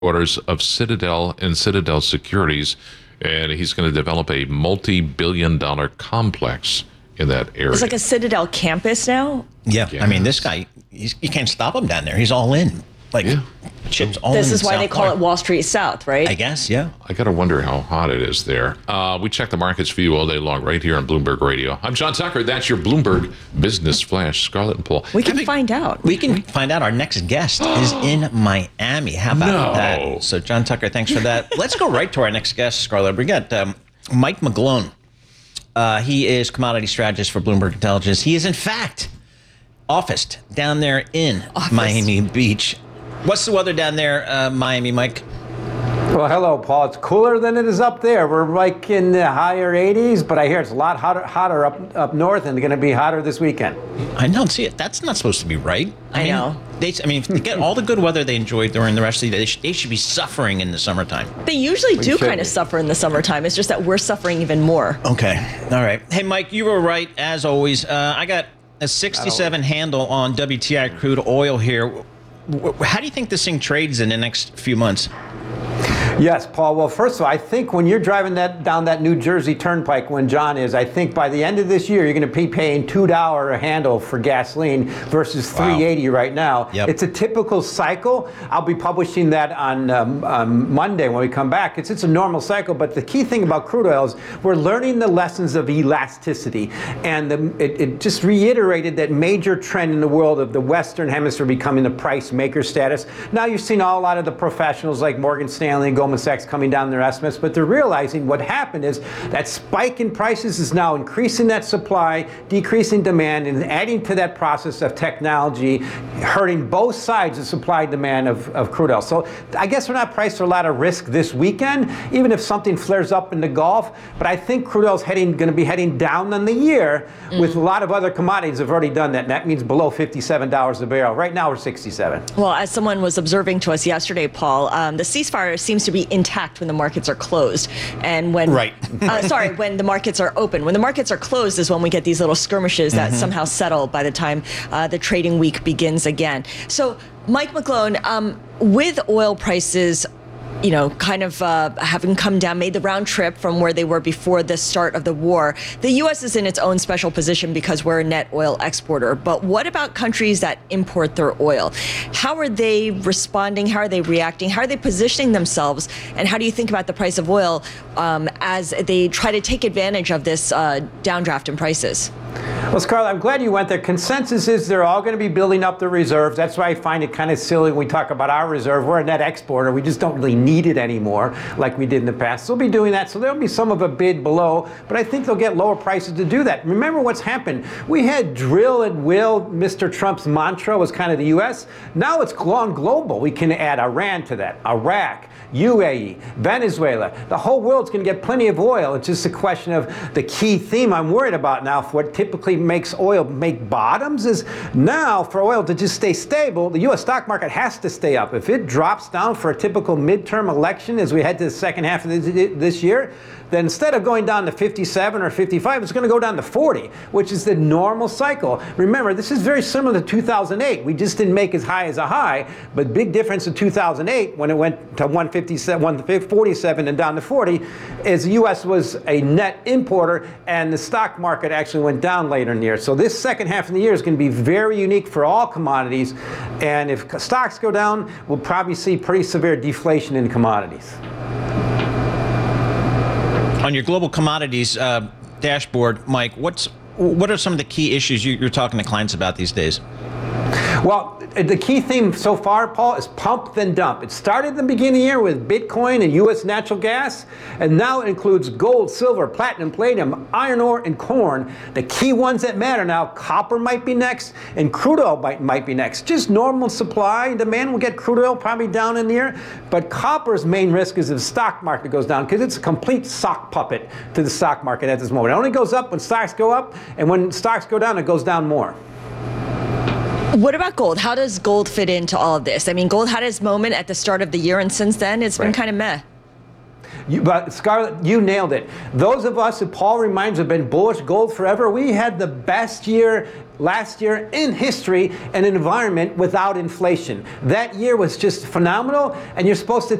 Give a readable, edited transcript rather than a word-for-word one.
orders of Citadel and Citadel Securities, and he's going to develop a multi-billion-dollar complex in that area. It's like a Citadel campus now? Yeah. Yes. I mean, this guy, you can't stop him down there. He's all in. Like, chips all in. This is why South they call it Wall Street South, right? I guess, yeah. I got to wonder how hot it is there. We check the markets for you all day long right here on Bloomberg Radio. I'm John Tucker. That's your Bloomberg Business Flash. Scarlett and Paul. We can find out. We can find out. Our next guest is in Miami. How about No. that? So, John Tucker, thanks for that. Let's go right to our next guest, Scarlett. We got Mike McGlone. He is commodity strategist for Bloomberg Intelligence. He is, in fact, officed down there in Miami Beach. What's the weather down there, Miami, Mike? Well, hello, Paul. It's cooler than it is up there. We're like in the higher 80s, but I hear it's a lot hotter up north, and going to be hotter this weekend. I don't see it. That's not supposed to be right. I know. If they get all the good weather they enjoyed during the rest of the day, they should be suffering in the summertime. They usually do kind of suffer in the summertime. It's just that we're suffering even more. Okay. All right. Hey, Mike, you were right, as always. I got a 67 handle on WTI crude oil here. How do you think this thing trades in the next few months? Yes, Paul. Well, first of all, I think when you're driving down that New Jersey Turnpike, when John is, I think by the end of this year, you're going to be paying $2 a handle for gasoline versus $3.80 right now. Yep. It's a typical cycle. I'll be publishing that on Monday when we come back. It's a normal cycle, but the key thing about crude oil is we're learning the lessons of elasticity, and it just reiterated that major trend in the world of the Western Hemisphere becoming the price maker status. Now you're seeing a lot of the professionals like Morgan Stanley and Goldman Sachs coming down their estimates, but they're realizing what happened is that spike in prices is now increasing that supply, decreasing demand, and adding to that process of technology, hurting both sides of supply and demand of crude oil. So I guess we're not priced for a lot of risk this weekend, even if something flares up in the Gulf, but I think crude oil is going to be heading down on the year with a lot of other commodities have already done that, and that means below $57 a barrel. Right now we're 67. Well, as someone was observing to us yesterday, Paul, the ceasefire seems to be intact when the markets are closed, and when when the markets are open. When the markets are closed is when we get these little skirmishes that somehow settle by the time the trading week begins again. So, Mike McGlone, with oil prices, kind of having come down, made the round trip from where they were before the start of the war, the U.S. is in its own special position because we're a net oil exporter. But what about countries that import their oil? How are they responding? How are they reacting? How are they positioning themselves? And how do you think about the price of oil as they try to take advantage of this downdraft in prices? Well, Scarlett, I'm glad you went there. Consensus is they're all going to be building up the reserves. That's why I find it kind of silly when we talk about our reserve. We're a net exporter. We just don't really need it anymore like we did in the past. So they'll be doing that. So there'll be some of a bid below, but I think they'll get lower prices to do that. Remember what's happened. We had drill at will. Mr. Trump's mantra was kind of the U.S. Now it's gone global. We can add Iran to that, Iraq, UAE, Venezuela. The whole world's going to get plenty of oil. It's just a question of the key theme I'm worried about now for what typically makes oil make bottoms is now for oil to just stay stable, the U.S. stock market has to stay up. If it drops down for a typical midterm election as we head to the second half of this year, then instead of going down to 57 or 55, it's going to go down to 40, which is the normal cycle. Remember, this is very similar to 2008. We just didn't make as high as a high, but big difference in 2008 when it went to 157, 147 and down to 40 is the U.S. was a net importer and the stock market actually went down later in the year. So this second half of the year is going to be very unique for all commodities. And if stocks go down, we'll probably see pretty severe deflation in commodities. On your global commodities dashboard, Mike, what are some of the key issues you're talking to clients about these days? Well, the key theme so far, Paul, is pump then dump. It started at the beginning of the year with Bitcoin and U.S. natural gas, and now it includes gold, silver, platinum, palladium, iron ore, and corn. The key ones that matter now, copper might be next, and crude oil might be next. Just normal supply and demand will get crude oil probably down in the year, but copper's main risk is if the stock market goes down, because it's a complete sock puppet to the stock market at this moment. It only goes up when stocks go up, and when stocks go down, it goes down more. What about gold? How does gold fit into all of this? I mean, gold had its moment at the start of the year, and since then, it's been kind of meh. But Scarlett, you nailed it. Those of us that Paul reminds have been bullish gold forever. We had the best year last year in history, an environment without inflation. That year was just phenomenal, and you're supposed to